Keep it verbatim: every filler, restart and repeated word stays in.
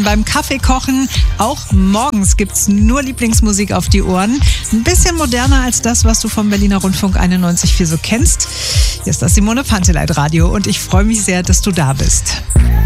beim Kaffeekochen. Auch morgens gibt's nur Lieblingsmusik auf die Ohren. Ein bisschen moderner als das, was du vom Berliner Rundfunk einundneunzig Komma vier so kennst. Hier ist das Simone Panteleit Radio und ich freue mich sehr, dass du da bist.